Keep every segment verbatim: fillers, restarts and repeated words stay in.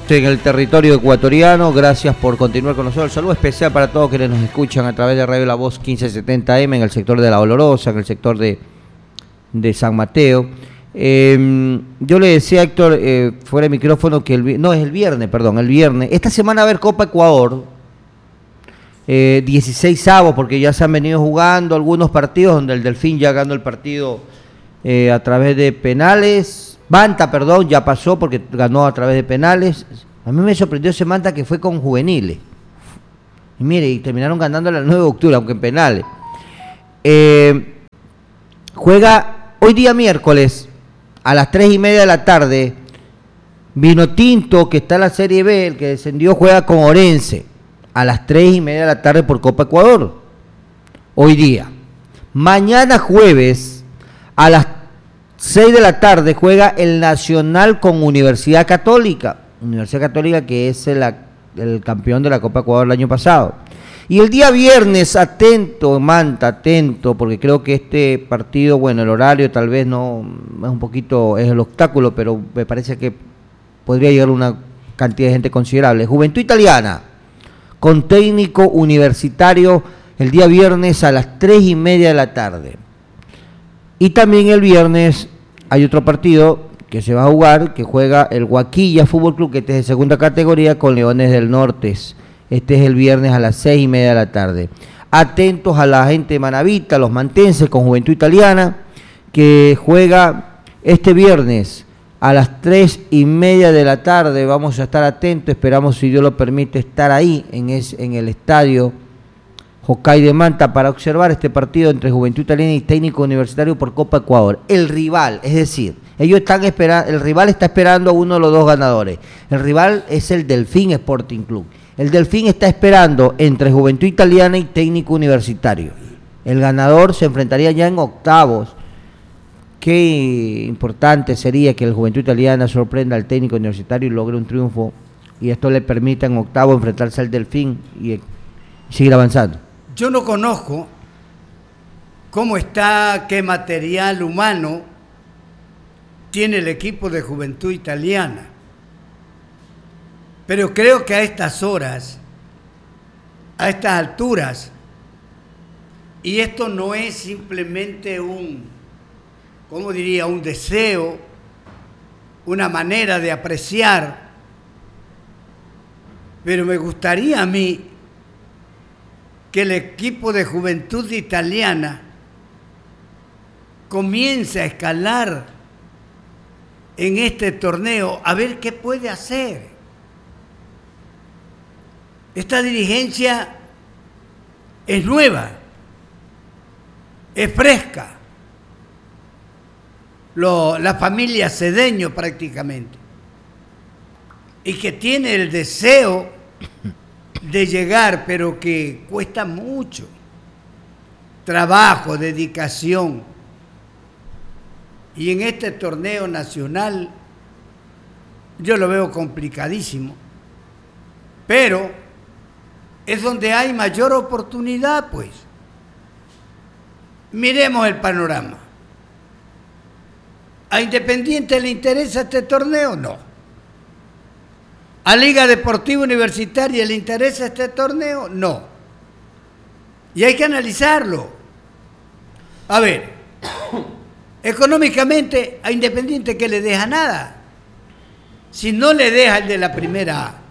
en el territorio ecuatoriano. Gracias por continuar con nosotros. El saludo especial para todos quienes nos escuchan a través de Radio La Voz quince setenta eme en el sector de La Olorosa, en el sector de, de San Mateo. Eh, yo le decía a Héctor, eh, fuera de micrófono, que el, no, es el viernes, perdón, el viernes. Esta semana va a haber Copa Ecuador, eh, dieciséis avos, porque ya se han venido jugando algunos partidos donde el Delfín ya ganó el partido eh, a través de penales. Manta, perdón, ya pasó porque ganó a través de penales. A mí me sorprendió ese Manta que fue con juveniles. Y mire, y terminaron ganando el nueve de octubre, aunque en penales. Eh, juega hoy día miércoles a las tres y media de la tarde. Vinotinto, que está en la Serie B, el que descendió, juega con Orense a las tres y media de la tarde por Copa Ecuador. Hoy día. Mañana jueves a las seis de la tarde juega el Nacional con Universidad Católica. Universidad Católica que es el, el campeón de la Copa Ecuador el año pasado. Y el día viernes, atento, Manta, atento, porque creo que este partido, bueno, el horario tal vez no es un poquito, es el obstáculo, pero me parece que podría llegar una cantidad de gente considerable. Juventud Italiana, con Técnico Universitario, el día viernes a las tres y media de la tarde. Y también el viernes hay otro partido que se va a jugar, que juega el Huaquilla Fútbol Club, que este es de segunda categoría, con Leones del Norte. Este es el viernes a las seis y media de la tarde. Atentos a la gente de Manavita, los mantenses con Juventud Italiana, que juega este viernes a las tres y media de la tarde. Vamos a estar atentos, esperamos, si Dios lo permite, estar ahí en, es, en el estadio Jocay de Manta para observar este partido entre Juventud Italiana y Técnico Universitario por Copa Ecuador. El rival, es decir, ellos están esperando, el rival está esperando a uno de los dos ganadores. El rival es el Delfín Sporting Club. El Delfín está esperando entre Juventud Italiana y Técnico Universitario. El ganador se enfrentaría ya en octavos. Qué importante sería que el Juventud Italiana sorprenda al Técnico Universitario y logre un triunfo, y esto le permita en octavo enfrentarse al Delfín y seguir avanzando. Yo no conozco cómo está, qué material humano tiene el equipo de Juventud Italiana, pero creo que a estas horas, a estas alturas, y esto no es simplemente un, ¿cómo diría?, un deseo, una manera de apreciar, pero me gustaría a mí que el equipo de Juventud Italiana comience a escalar en este torneo, a ver qué puede hacer. Esta dirigencia es nueva, es fresca, Lo, la familia Cedeño prácticamente, y que tiene el deseo de llegar, pero que cuesta mucho trabajo, dedicación, y en este torneo nacional yo lo veo complicadísimo, pero es donde hay mayor oportunidad. Pues miremos el panorama. ¿A Independiente le interesa este torneo? No. ¿A Liga Deportiva Universitaria le interesa este torneo? No. Y hay que analizarlo. A ver, económicamente a Independiente, ¿qué le deja? Nada. Si no le deja el de la primera A.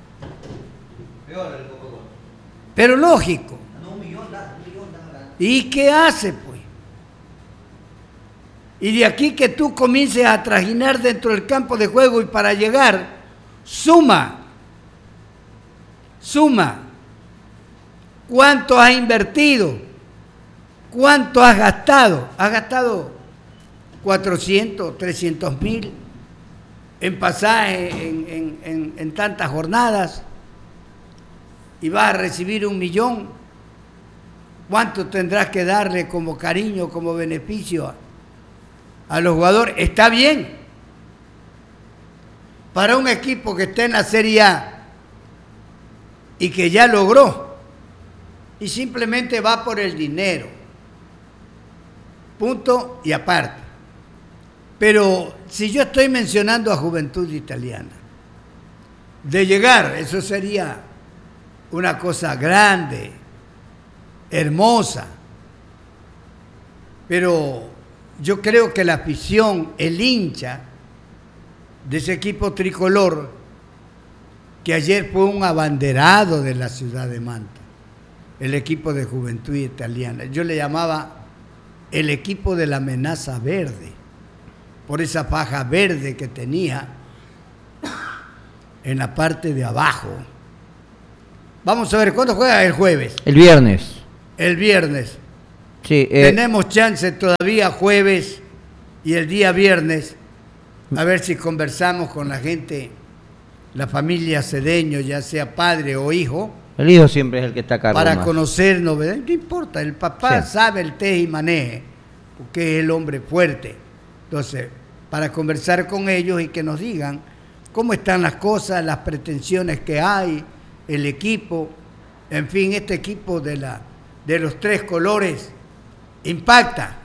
Pero lógico. ¿Y qué hace, pues? Y de aquí que tú comiences a trajinar dentro del campo de juego, y para llegar, suma. Suma, ¿cuánto has invertido? ¿Cuánto has gastado? Has gastado cuatrocientos, trescientos mil en pasaje, en, en, en, en tantas jornadas, y vas a recibir un millón. ¿Cuánto tendrás que darle como cariño, como beneficio a, a los jugadores? Está bien. Para un equipo que está en la Serie A y que ya logró, y simplemente va por el dinero, punto y aparte. Pero si yo estoy mencionando a Juventud Italiana, de llegar. Eso sería una cosa grande, hermosa. Pero yo creo que la afición, el hincha de ese equipo tricolor, que ayer fue un abanderado de la ciudad de Manta, el equipo de Juventud Italiana, yo le llamaba el equipo de la amenaza verde, por esa faja verde que tenía en la parte de abajo. Vamos a ver, ¿cuándo juega? El jueves. El viernes. El viernes. Sí, eh, Tenemos chance todavía jueves y el día viernes, a ver si conversamos con la gente, la familia Cedeño, ya sea padre o hijo. El hijo siempre es el que está a cargo Para más. conocer novedades. No importa, el papá Sí. sabe el teje y maneje, porque es el hombre fuerte. Entonces, para conversar con ellos y que nos digan cómo están las cosas, las pretensiones que hay, el equipo, en fin, este equipo de, la, de los tres colores impacta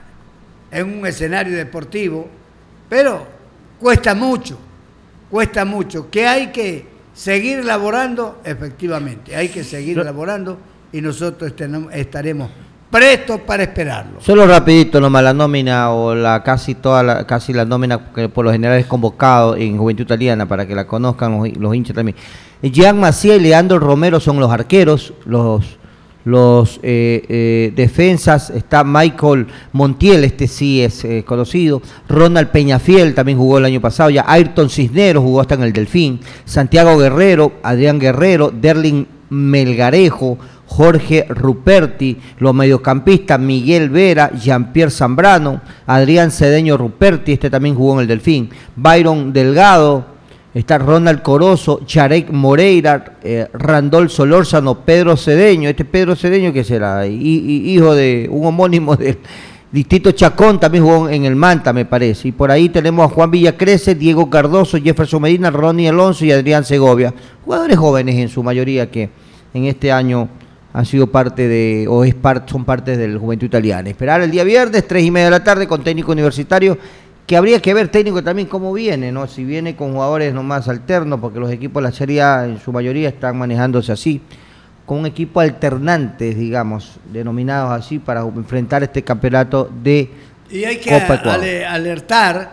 en un escenario deportivo, pero cuesta mucho, cuesta mucho, que hay que seguir laborando, efectivamente, hay que seguir Yo, laborando y nosotros estaremos prestos para esperarlo. Solo rapidito nomás, la nómina o la casi toda la, casi la nómina que por lo general es convocado en Juventud Italiana, para que la conozcan los, los hinchas también. Jean Maciel y Leandro Romero son los arqueros, los los eh, eh, defensas, está Michael Montiel, este sí es eh, conocido, Ronald Peñafiel también jugó el año pasado, ya Ayrton Cisneros jugó hasta en el Delfín, Santiago Guerrero, Adrián Guerrero, Derlin Melgarejo, Jorge Ruperti, los mediocampistas Miguel Vera, Jean-Pierre Zambrano, Adrián Cedeño Ruperti, este también jugó en el Delfín, Byron Delgado, está Ronald Corozo, Charek Moreira, eh, Randol Solórzano, Pedro Cedeño, este Pedro Cedeño que será I, I, hijo de un homónimo del distrito Chacón, también jugó en el Manta me parece, y por ahí tenemos a Juan Villacrece, Diego Cardoso, Jefferson Medina, Ronnie Alonso y Adrián Segovia, jugadores jóvenes en su mayoría que en este año han sido parte de, o es part, son parte del Juventud Italiana. Esperar el día viernes, tres y media de la tarde, con técnico universitario, que habría que ver técnico también cómo viene, ¿no? Si viene con jugadores nomás alternos, porque los equipos de la Serie A en su mayoría están manejándose así, con un equipo alternantes, digamos, denominados así, para enfrentar este campeonato de Y hay que Copa Ecuador. ale- alertar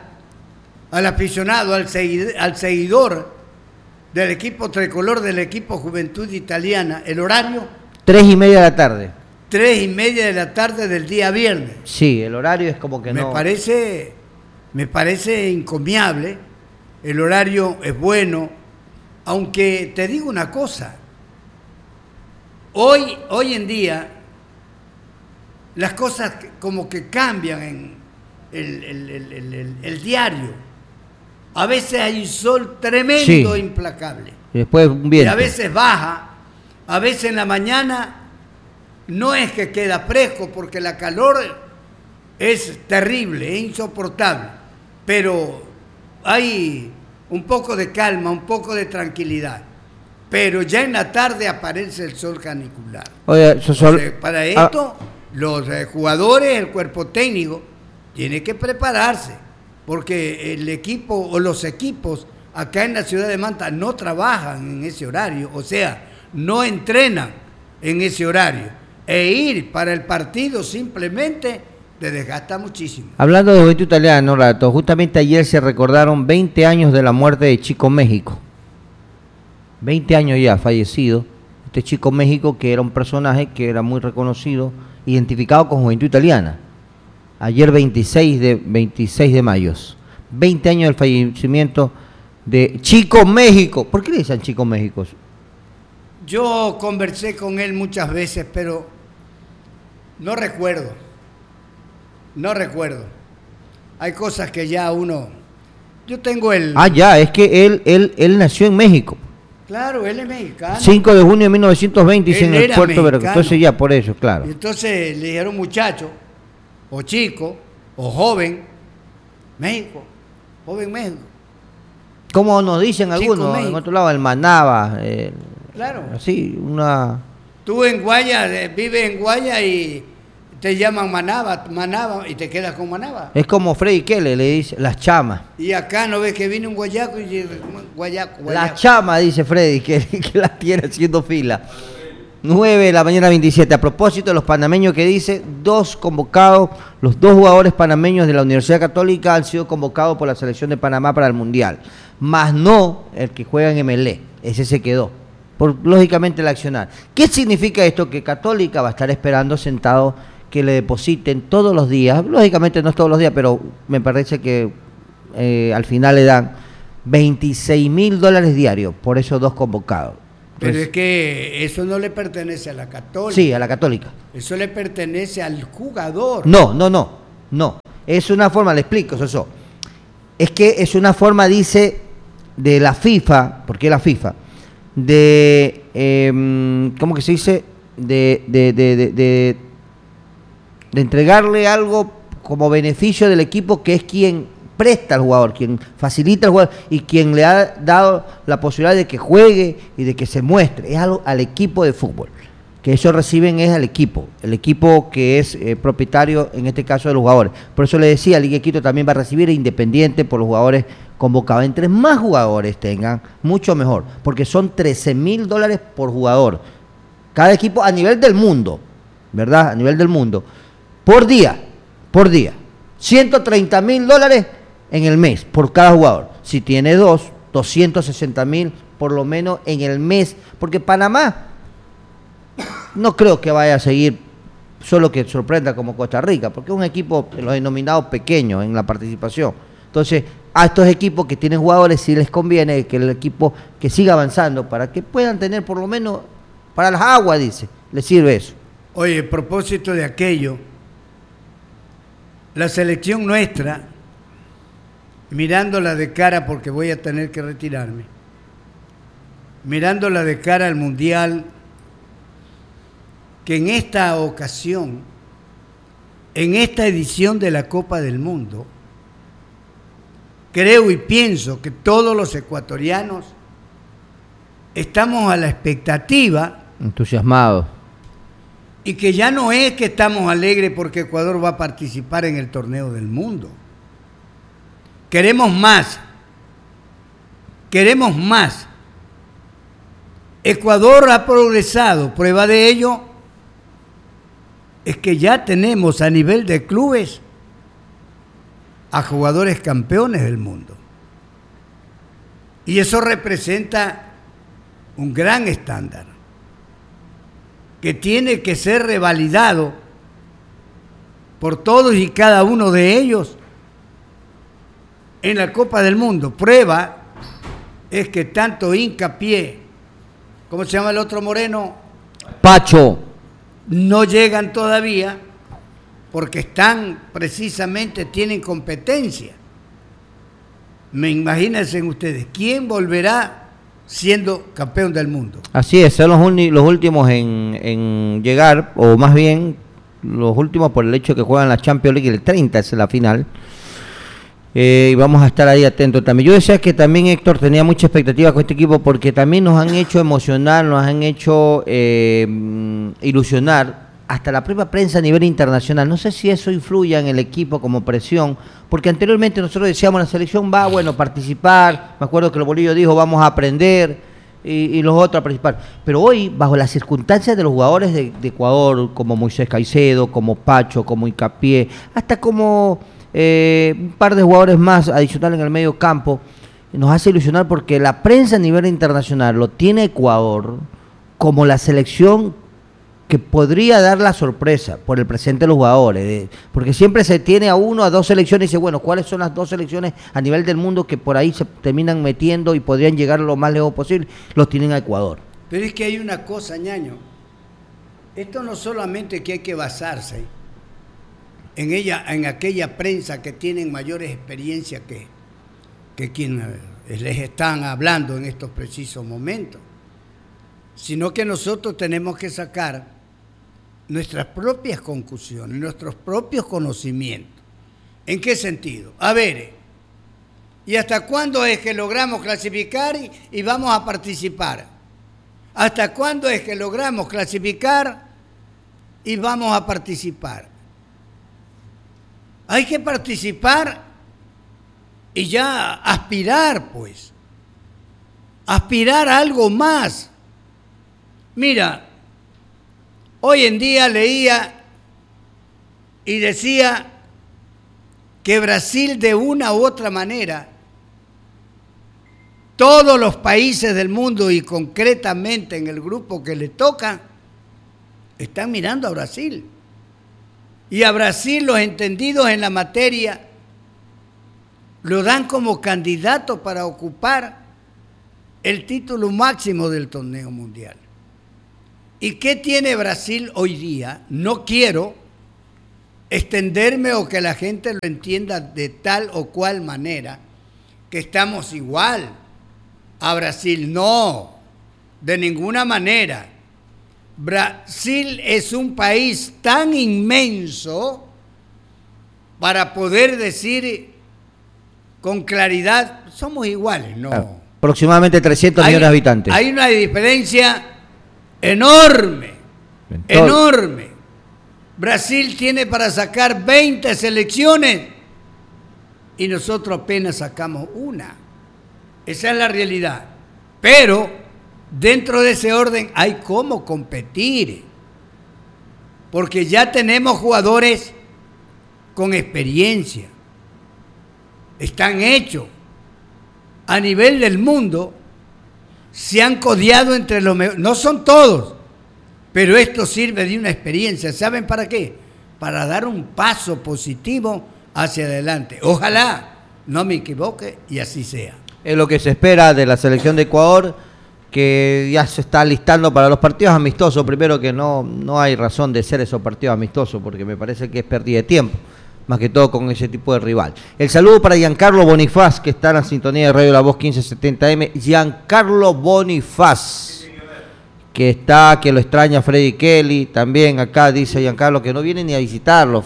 al aficionado, al, segui- al seguidor del equipo tricolor, del equipo Juventud Italiana, el horario, tres y media de la tarde. tres y media de la tarde del día viernes. Sí, el horario es como que Me no... parece, me parece encomiable, el horario es bueno, aunque te digo una cosa, hoy, hoy en día las cosas como que cambian en el, el- el- el- el- el diario. A veces hay un sol tremendo, Sí. implacable, Y después un y viento. a veces baja, a veces en la mañana no es que queda fresco porque la calor es terrible, es insoportable, pero hay un poco de calma, un poco de tranquilidad. Pero ya en la tarde aparece el sol canicular. Oye, so- sol- Entonces, para ah, esto, los eh, jugadores, el cuerpo técnico, tiene que prepararse, porque el equipo o los equipos acá en la ciudad de Manta no trabajan en ese horario, o sea, no entrenan en ese horario. E ir para el partido simplemente te desgasta muchísimo. hablando de Juventud Italiana, un rato, justamente ayer se recordaron veinte años de la muerte de Chico México. veinte años ya fallecido. Este Chico México, que era un personaje que era muy reconocido, identificado con Juventud Italiana. Ayer veintiséis de, veintiséis de mayo. veinte años del fallecimiento de Chico México. ¿Por qué le dicen Chico México? Yo conversé con él muchas veces, pero no recuerdo. No recuerdo. Hay cosas que ya uno... Yo tengo el... Ah, ya, es que él, él, él nació en México. Claro, él es mexicano. cinco de junio de mil novecientos veinte, dice Él en el era puerto de Veracruz. mexicano. Entonces ya, por eso, claro. Y entonces le dijeron muchacho, o chico, o joven, México, joven México. Como nos dicen Chico algunos, en México. otro lado, el Manaba, eh, Claro. así, una... Tú en Guaya, eh, vives en Guaya y Te llaman Manaba, Manaba y te quedas con Manaba. Es como Freddy Keller, le dice, las chamas. Y acá no ves que viene un guayaco y guayaco, guayaco. Las chamas, dice Freddy, que, que las tiene haciendo fila. nueve de la mañana veintisiete. A propósito de los panameños que dice, dos convocados, los dos jugadores panameños de la Universidad Católica han sido convocados por la selección de Panamá para el Mundial. Más no el que juega en M L E. Ese se quedó. Por, lógicamente el accionar. ¿Qué significa esto? Que Católica va a estar esperando sentado que le depositen todos los días, lógicamente no es todos los días, pero me parece que eh, al final le dan veintiséis mil dólares diarios por esos dos convocados. Pero Entonces, es que eso no le pertenece a la Católica. Sí, a la Católica. Eso le pertenece al jugador. No, no, no, no. Es una forma, le explico, eso. Es que es una forma, dice, de la FIFA, ¿por qué la FIFA? De, eh, ¿cómo que se dice? De, de, de, de, de de entregarle algo como beneficio del equipo, que es quien presta al jugador, quien facilita al jugador y quien le ha dado la posibilidad de que juegue y de que se muestre. Es algo al equipo de fútbol, que eso reciben es al equipo, el equipo que es eh, propietario, en este caso de los jugadores. Por eso le decía, Liga de Quito también va a recibir Independiente por los jugadores convocados. Entre más jugadores tengan, mucho mejor, porque son trece mil dólares por jugador. Cada equipo a nivel del mundo, ¿verdad? A nivel del mundo. Por día, por día. ciento treinta mil dólares en el mes por cada jugador. Si tiene dos, doscientos sesenta mil por lo menos en el mes. Porque Panamá no creo que vaya a seguir solo que sorprenda como Costa Rica, porque es un equipo, los denominados pequeños en la participación. Entonces, a estos equipos que tienen jugadores sí les conviene que el equipo que siga avanzando para que puedan tener por lo menos para las aguas, dice, les sirve eso. Oye, a propósito de aquello, la selección nuestra, mirándola de cara, porque voy a tener que retirarme, mirándola de cara al Mundial, que en esta ocasión, en esta edición de la Copa del Mundo, creo y pienso que todos los ecuatorianos estamos a la expectativa. Entusiasmados. Y que ya no es que estamos alegres porque Ecuador va a participar en el torneo del mundo. Queremos más. Queremos más. Ecuador ha progresado. Prueba de ello es que ya tenemos a nivel de clubes a jugadores campeones del mundo. Y eso representa un gran estándar que tiene que ser revalidado por todos y cada uno de ellos en la Copa del Mundo. Prueba es que tanto Hincapié, ¿cómo se llama el otro moreno? Pacho. No llegan todavía porque están precisamente, tienen competencia. Me imagínense ustedes, ¿quién volverá siendo campeón del mundo? Así es, son los, uni, los últimos en, en llegar, o más bien los últimos por el hecho de que juegan la Champions League, el treinta es la final, eh, y vamos a estar ahí atentos también. Yo decía que también Héctor tenía mucha expectativa con este equipo porque también nos han hecho emocionar, nos han hecho eh, ilusionar, hasta la propia prensa a nivel internacional. No sé si eso influye en el equipo como presión, porque anteriormente nosotros decíamos la selección va, bueno, a participar, me acuerdo que el Bolillo dijo vamos a aprender y, y los otros a participar, pero hoy bajo las circunstancias de los jugadores de, de Ecuador, como Moisés Caicedo, como Pacho, como Hincapié, hasta como eh, un par de jugadores más adicionales en el medio campo, nos hace ilusionar porque la prensa a nivel internacional lo tiene Ecuador como la selección que podría dar la sorpresa por el presente de los jugadores, de, porque siempre se tiene a uno, a dos selecciones y dice, bueno, ¿cuáles son las dos selecciones a nivel del mundo que por ahí se terminan metiendo y podrían llegar lo más lejos posible? Los tienen a Ecuador. Pero es que hay una cosa, ñaño, esto no solamente que hay que basarse en ella, en aquella prensa que tienen mayores experiencias que, que quien les están hablando en estos precisos momentos, sino que nosotros tenemos que sacar nuestras propias conclusiones, nuestros propios conocimientos. ¿En qué sentido? A ver, ¿y hasta cuándo es que logramos clasificar y, y vamos a participar? ¿Hasta cuándo es que logramos clasificar y vamos a participar. Hay que participar y ya aspirar, pues. Aspirar a algo más. Mira, hoy en día leía y decía que Brasil, de una u otra manera, todos los países del mundo y concretamente en el grupo que le toca, están mirando a Brasil. Y a Brasil los entendidos en la materia lo dan como candidato para ocupar el título máximo del torneo mundial. ¿Y qué tiene Brasil hoy día? No quiero extenderme o que la gente lo entienda de tal o cual manera, que estamos igual a Brasil. No, de ninguna manera. Brasil es un país tan inmenso para poder decir con claridad, somos iguales, no. Claro. Aproximadamente trescientos hay, millones de habitantes. Hay una diferencia enorme, enorme. Brasil tiene para sacar veinte selecciones y nosotros apenas sacamos una. Esa es la realidad. Pero dentro de ese orden hay cómo competir, porque ya tenemos jugadores con experiencia, están hechos. A nivel del mundo se han codeado entre los mejores, no son todos, pero esto sirve de una experiencia. ¿Saben para qué? Para dar un paso positivo hacia adelante. Ojalá no me equivoque y así sea. Es lo que se espera de la selección de Ecuador, que ya se está listando para los partidos amistosos. Primero que no, no hay razón de ser esos partidos amistosos, porque me parece que es pérdida de tiempo, más que todo con ese tipo de rival. El saludo para Giancarlo Bonifaz, que está en la sintonía de Radio La Voz quince setenta eme. Giancarlo Bonifaz, que está, que lo extraña Freddy Kelly, también acá dice Giancarlo que no viene ni a visitarlo.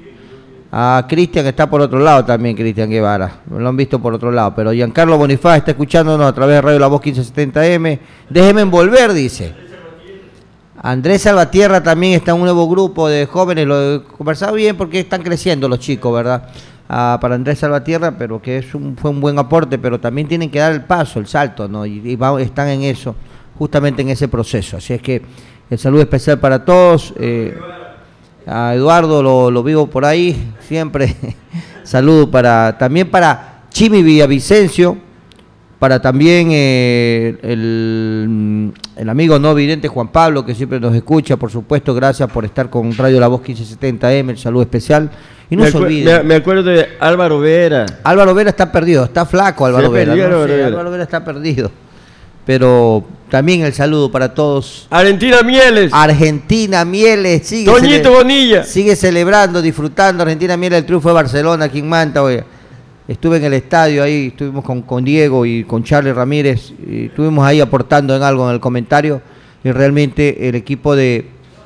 A Cristian está por otro lado también, Cristian Guevara, lo han visto por otro lado, pero Giancarlo Bonifaz está escuchándonos a través de Radio La Voz quince setenta eme. Déjeme envolver, dice. Andrés Salvatierra también está en un nuevo grupo de jóvenes, lo he conversado bien porque están creciendo los chicos, ¿verdad? Ah, para Andrés Salvatierra, pero que es un, fue un buen aporte, pero también tienen que dar el paso, el salto, ¿no? Y, y va, están en eso, justamente en ese proceso. Así es que el saludo especial para todos. Eh, a Eduardo lo, lo vivo por ahí, siempre. Saludo para también para Chimi Villavicencio, para también eh, el, el amigo no vidente Juan Pablo, que siempre nos escucha, por supuesto. Gracias por estar con Radio La Voz quince setenta eme, el saludo especial. Y no me se olviden. Me, me acuerdo de Álvaro Vera. Álvaro Vera está perdido, está flaco Álvaro se Vera. Perdió, no Álvaro, sé, Vera. Álvaro Vera está perdido. Pero también el saludo para todos. Argentina Mieles. Argentina Mieles, sigue, Toñito cele Bonilla. sigue celebrando, disfrutando. Argentina Mieles, el triunfo de Barcelona aquí en Manta. Oye. Estuve en el estadio ahí, estuvimos con, con Diego y con Charlie Ramírez, y estuvimos ahí aportando en algo en el comentario, y realmente el equipo de,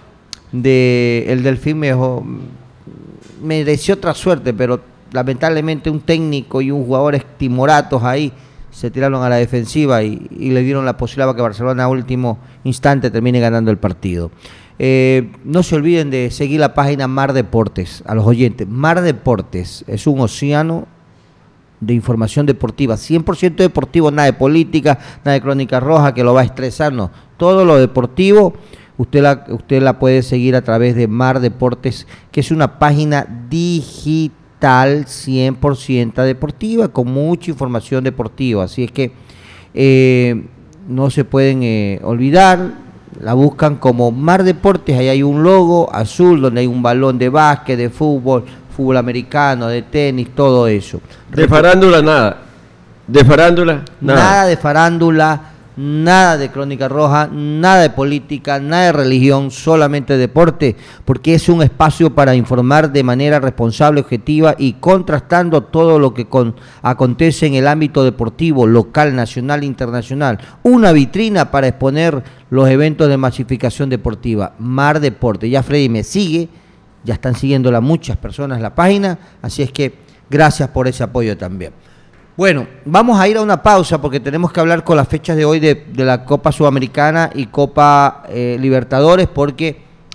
de el Delfín me dejó, mereció otra suerte, pero lamentablemente un técnico y un jugador timoratos ahí se tiraron a la defensiva y, y le dieron la posibilidad para que Barcelona a último instante termine ganando el partido. Eh, no se olviden de seguir la página Mar Deportes, a los oyentes. Mar Deportes es un océano de información deportiva, cien por ciento deportivo, nada de política, nada de crónica roja que lo va a estresar, no. Todo lo deportivo, usted la, usted la puede seguir a través de Mar Deportes, que es una página digital cien por ciento deportiva, con mucha información deportiva. Así es que eh, no se pueden eh, olvidar, la buscan como Mar Deportes, ahí hay un logo azul donde hay un balón de básquet, de fútbol, fútbol americano, de tenis, todo eso. De farándula nada. De farándula nada. Nada de farándula, nada de crónica roja, nada de política, nada de religión, solamente deporte, porque es un espacio para informar de manera responsable, objetiva y contrastando todo lo que con, acontece en el ámbito deportivo, local, nacional e internacional. Una vitrina para exponer los eventos de masificación deportiva. Mar Deporte. Ya Freddy me sigue. Ya están siguiéndola muchas personas la página, así es que gracias por ese apoyo también. Bueno, vamos a ir a una pausa porque tenemos que hablar con las fechas de hoy de, de la Copa Sudamericana y Copa eh, Libertadores, porque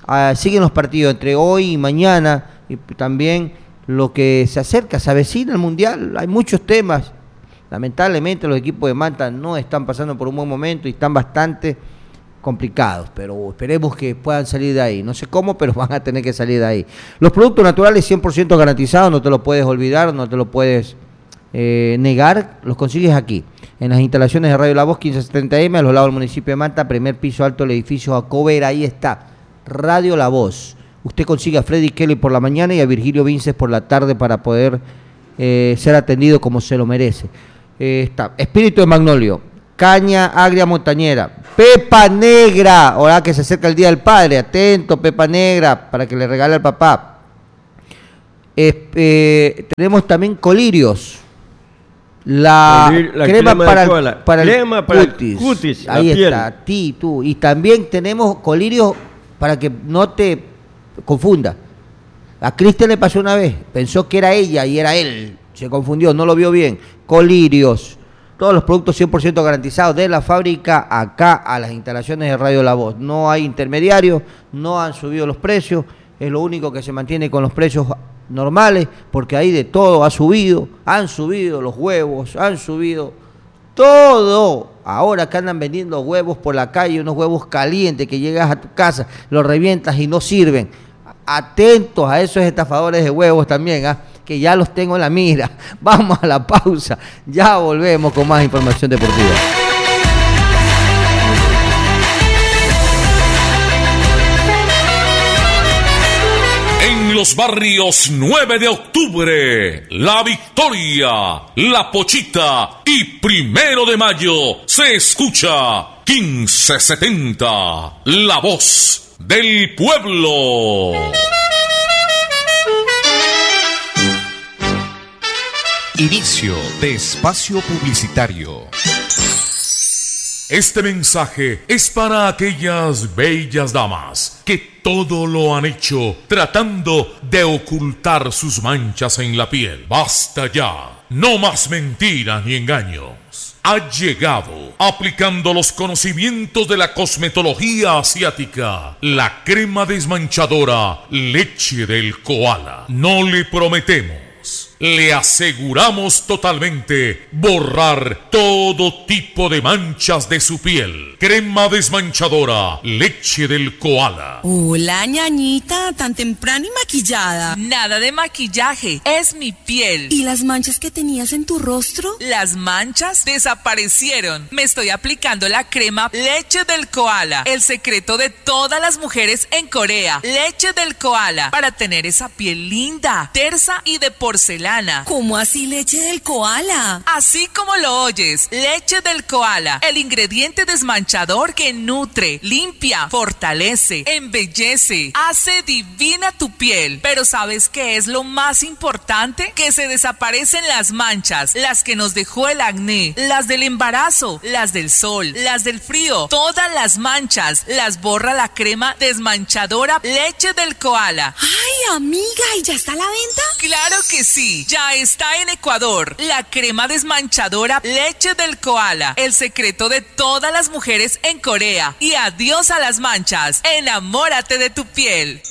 uh, siguen los partidos entre hoy y mañana, y también lo que se acerca, se avecina el Mundial. Hay muchos temas. Lamentablemente los equipos de Manta no están pasando por un buen momento y están bastante complicados, pero esperemos que puedan salir de ahí. No sé cómo, pero van a tener que salir de ahí. Los productos naturales cien por ciento garantizados, no te lo puedes olvidar, no te lo puedes eh, negar, los consigues aquí, en las instalaciones de Radio La Voz quince setenta eme, a los lados del municipio de Manta, primer piso alto del edificio Jacober. Ahí está, Radio La Voz. Usted consigue a Freddy Kelly por la mañana y a Virgilio Vinces por la tarde para poder eh, ser atendido como se lo merece. Eh, está Espíritu de Magnolio, caña agria montañera, pepa negra, ahora que se acerca el Día del Padre, atento, pepa negra, para que le regale al papá. Eh, eh, tenemos también colirios, la, la crema, crema para, el, el, para, crema el para cutis, el cutis, ahí la está, ti, tú, y también tenemos colirios para que no te confunda. A Cristian le pasó una vez, pensó que era ella y era él, se confundió, no lo vio bien. Colirios, todos los productos cien por ciento garantizados de la fábrica acá a las instalaciones de Radio La Voz. No hay intermediarios, no han subido los precios, es lo único que se mantiene con los precios normales, porque ahí de todo ha subido, han subido los huevos, han subido todo. Ahora que andan vendiendo huevos por la calle, unos huevos calientes que llegas a tu casa, los revientas y no sirven. Atentos a esos estafadores de huevos también, ¿ah? Que ya los tengo en la mira. Vamos a la pausa, ya volvemos con más información deportiva. En los barrios nueve de octubre, La Victoria, La Pochita y Primero de Mayo se escucha quince setenta, La Voz del Pueblo. Inicio de espacio publicitario. Este mensaje es para aquellas bellas damas que todo lo han hecho tratando de ocultar sus manchas en la piel. Basta ya, no más mentiras ni engaños. Ha llegado, aplicando los conocimientos de la cosmetología asiática, la crema desmanchadora Leche del Koala. No le prometemos, le aseguramos totalmente borrar todo tipo de manchas de su piel. Crema desmanchadora Leche del Koala. Hola, ñañita, tan temprano y maquillada. Nada de maquillaje, es mi piel. ¿Y las manchas que tenías en tu rostro? Las manchas desaparecieron. Me estoy aplicando la crema Leche del Koala, el secreto de todas las mujeres en Corea. Leche del Koala, para tener esa piel linda, tersa y de porcelana. ¿Cómo así leche del koala? Así como lo oyes, leche del koala, el ingrediente desmanchador que nutre, limpia, fortalece, embellece, hace divina tu piel. Pero ¿sabes qué es lo más importante? Que se desaparecen las manchas, las que nos dejó el acné, las del embarazo, las del sol, las del frío, todas las manchas las borra la crema desmanchadora Leche del Koala. Ay, amiga, ¿y ya está a la venta? Claro que sí. Ya está en Ecuador, la crema desmanchadora Leche del Koala, el secreto de todas las mujeres en Corea. Y adiós a las manchas, enamórate de tu piel.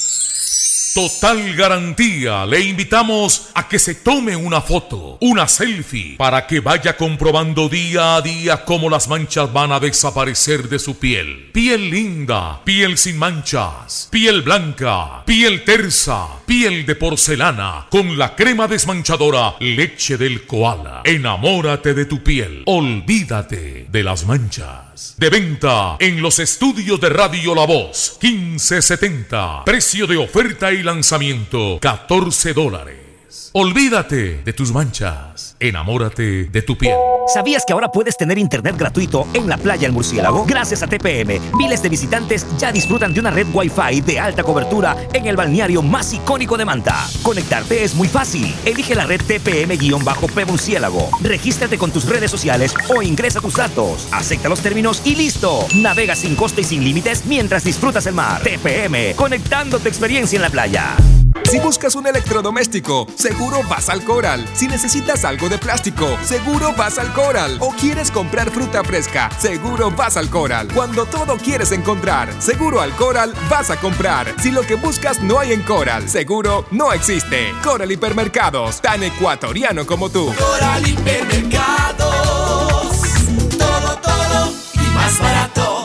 Total garantía, le invitamos a que se tome una foto, una selfie, para que vaya comprobando día a día cómo las manchas van a desaparecer de su piel. Piel linda, piel sin manchas, piel blanca, piel tersa, piel de porcelana, con la crema desmanchadora Leche del Koala. Enamórate de tu piel, olvídate de las manchas. De venta en los estudios de Radio La Voz, quince setenta. Precio de oferta y lanzamiento, catorce dólares. Olvídate de tus manchas, enamórate de tu piel. ¿Sabías que ahora puedes tener internet gratuito en la playa El Murciélago? Gracias a T P M, miles de visitantes ya disfrutan de una red Wi-Fi de alta cobertura en el balneario más icónico de Manta. Conectarte es muy fácil. Elige la red T P M-P Murciélago. Regístrate con tus redes sociales o ingresa tus datos. Acepta los términos y listo. Navega sin costo y sin límites mientras disfrutas el mar. T P M, conectando tu experiencia en la playa. Si buscas un electrodoméstico, seguro vas al Coral. Si necesitas algo de plástico, seguro vas al Coral. O quieres comprar fruta fresca, seguro vas al Coral. Cuando todo quieres encontrar, seguro al Coral vas a comprar. Si lo que buscas no hay en Coral, seguro no existe. Coral Hipermercados, tan ecuatoriano como tú. Coral Hipermercados, todo, todo y más barato.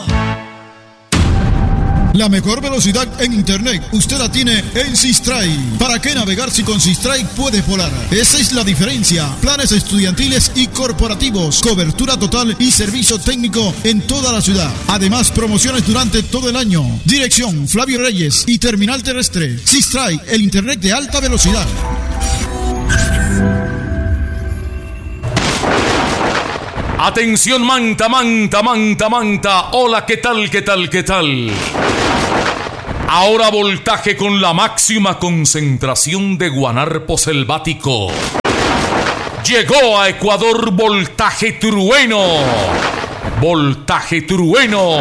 La mejor velocidad en internet usted la tiene en Sistray. ¿Para qué navegar si con Sistray puede volar? Esa es la diferencia. Planes estudiantiles y corporativos, cobertura total y servicio técnico en toda la ciudad. Además, promociones durante todo el año. Dirección Flavio Reyes y Terminal Terrestre. Sistray, el internet de alta velocidad. Atención, Manta, Manta, Manta, Manta. Hola, ¿qué tal, qué tal, qué tal? Ahora voltaje con la máxima concentración de guanarpo selvático. Llegó a Ecuador voltaje trueno. Voltaje trueno.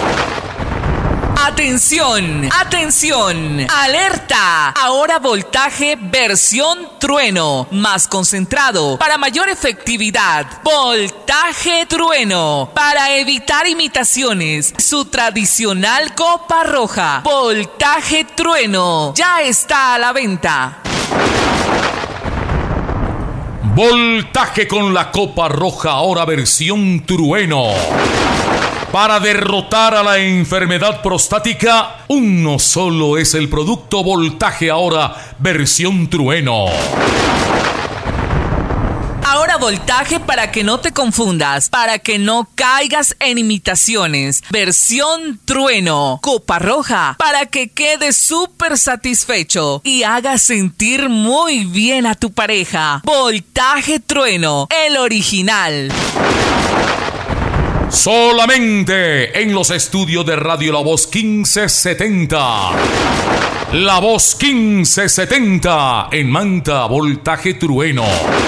Atención, atención, alerta. Ahora voltaje versión trueno, más concentrado, para mayor efectividad. Voltaje trueno, para evitar imitaciones. Su tradicional copa roja. Voltaje trueno, ya está a la venta. Voltaje con la copa roja, ahora versión trueno. Para derrotar a la enfermedad prostática, uno solo es el producto voltaje ahora, versión trueno. Ahora voltaje para que no te confundas, para que no caigas en imitaciones. Versión trueno, copa roja, para que quedes súper satisfecho y hagas sentir muy bien a tu pareja. Voltaje trueno, el original. Solamente en los estudios de Radio La Voz quince setenta. La Voz quince setenta en Manta, voltaje trueno.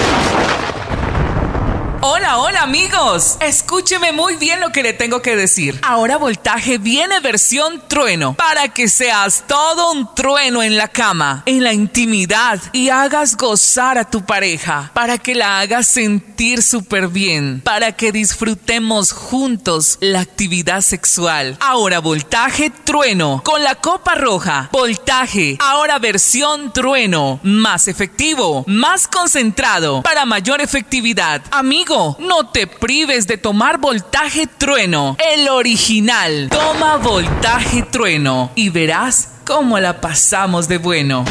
Hola, hola amigos, escúcheme muy bien lo que le tengo que decir. Ahora voltaje viene versión trueno, para que seas todo un trueno en la cama, en la intimidad, y hagas gozar a tu pareja, para que la hagas sentir súper bien, para que disfrutemos juntos la actividad sexual. Ahora voltaje trueno, con la copa roja. Voltaje, ahora versión trueno, más efectivo, más concentrado, para mayor efectividad. Amigo, no te prives de tomar voltaje trueno, el original. Toma voltaje trueno y verás cómo la pasamos de bueno.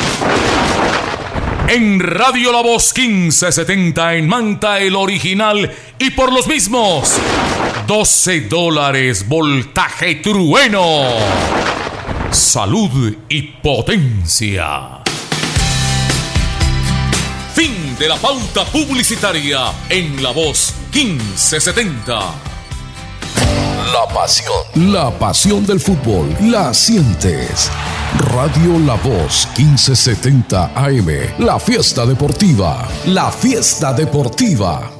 En Radio La Voz quince setenta en Manta, el original, y por los mismos doce dólares voltaje trueno. Salud y potencia. Fin de la pauta publicitaria en La Voz quince setenta. La pasión. La pasión del fútbol. La sientes. Radio La Voz quince setenta A M. La fiesta deportiva. La fiesta deportiva.